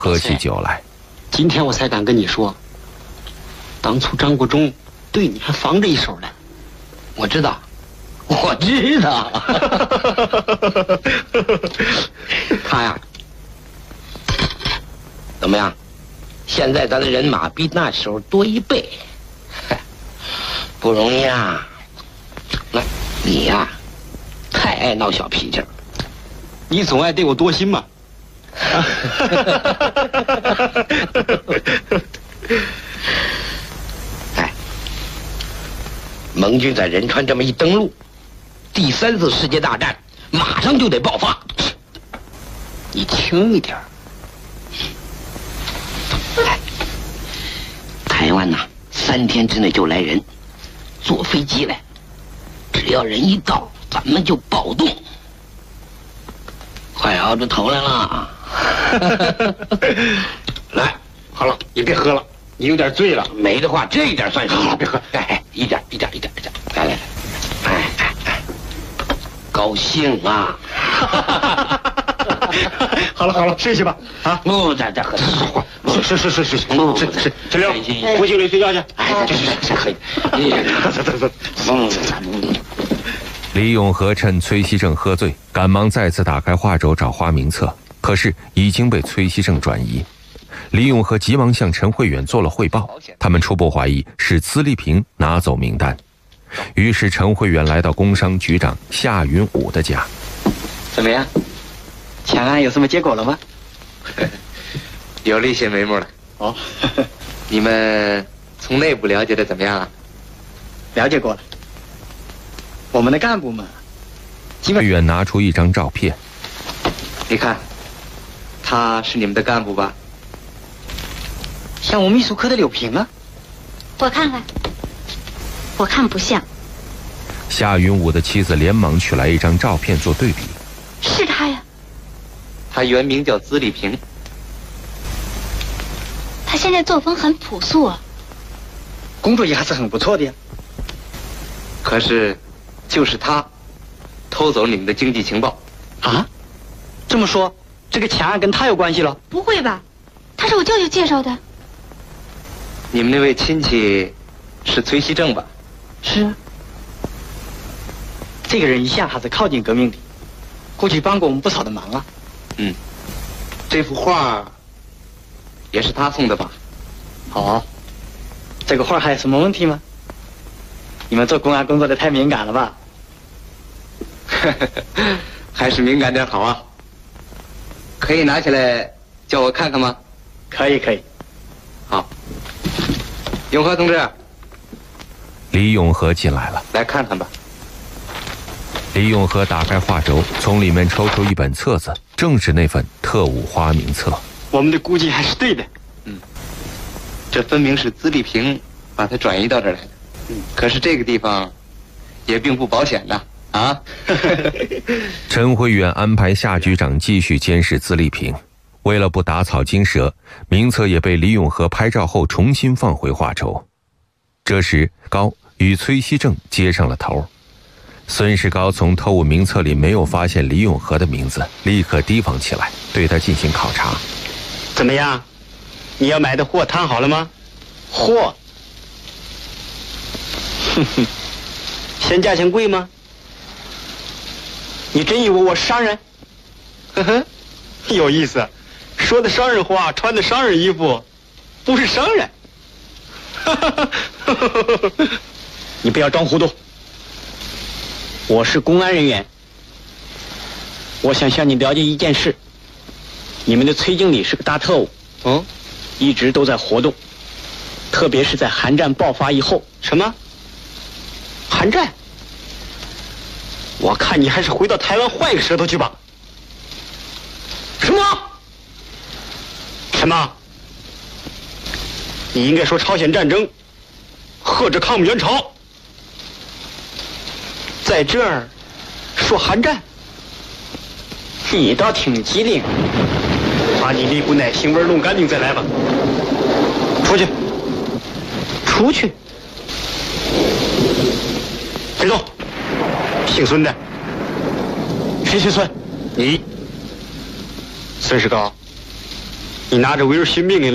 喝起酒来。 今天我才敢跟你说，当初张国忠对你还防着一手呢。 我知道，我知道。他呀，怎么样？现在咱的人马比那时候多1倍，不容易啊。那你呀，太爱闹小脾气了。 你总爱对我多心嘛。 哎，盟军在仁川这么一登陆，第3次世界大战马上就得爆发。 你轻一点。 台湾呐，3天之内就来人，坐飞机来，只要人一到，咱们就暴动。快熬出头来了。 来，好了，你别喝了，你有点醉了。 没的话，这一点算什么？ 别喝， 哎，一点，来，哎，高兴啊！ 好了，睡去吧。啊， 不，再喝。 是，陈六，回去里睡觉去。哎，这可以。走。 李永和趁崔锡正喝醉，赶忙再次打开画轴找花名册，可是已经被崔锡正转移。李永和急忙向陈慧远做了汇报，他们初步怀疑是资历平拿走名单。于是陈慧远来到工商局长夏云武的家。 怎么样？抢案有什么结果了吗？ 有了一些眉目了。 哦， 你们从内部了解的怎么样啊？ 了解过了。我们的干部嘛， 慧远拿出一张照片， 你看，他是你们的干部吧？ 像我秘书科的柳平啊。 我看看，我看不像。 夏云武的妻子连忙取来一张照片做对比。 是他呀。 他原名叫资历平。 他现在作风很朴素啊。 工作也还是很不错的呀。 可是，就是他偷走你们的经济情报。 啊？这么说，这个抢案跟他有关系了？ 不会吧？他是我舅舅介绍的。 你们那位亲戚是崔锡正吧？ 是啊。这个人一向还是靠近革命的，过去帮过我们不少的忙啊。 这幅画也是他送的吧？ 好，这个画还有什么问题吗？你们做公安工作的太敏感了吧？ 还是敏感点好啊。可以拿起来叫我看看吗？ 可以。 好，永和同志， 李永和进来了， 来看看吧。 李永和打开画轴，从里面抽出一本册子，正是那份特务花名册。 我们的估计还是对的。 这分明是资历平把他转移到这儿来的。可是这个地方也并不保险呐。啊！ 陈慧远安排夏局长继续监视资历平，为了不打草惊蛇，名册也被李永和拍照后重新放回画轴。这时高与崔锡正接上了头。孙世高从特务名册里没有发现李永和的名字，立刻提防起来，对他进行考察。 怎么样？你要买的货摊好了吗？货。嫌价钱贵吗？你真以为我是商人？呵呵，有意思，说的商人话，穿的商人衣服，不是商人。你不要装糊涂。我是公安人员，我想向你了解一件事。你们的崔经理是个大特务，一直都在活动，特别是在韩战爆发以后。什么？韩战？我看你还是回到台湾换一个舌头去吧。什么？你应该说朝鲜战争，或者抗美援朝。在这儿说韩战，你倒挺机灵。把你那股奶腥味弄干净再来吧。出去。别动。姓孙的。谁姓孙？你。孙世高， 你拿着威尔逊命令